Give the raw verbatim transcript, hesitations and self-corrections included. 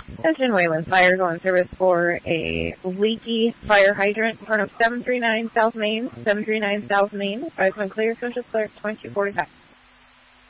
Attention Wayland Fire, go in service for a leaky fire hydrant in front of seven three nine South Main, seven three nine South Main. Advise when clear, social clear, twenty forty-five.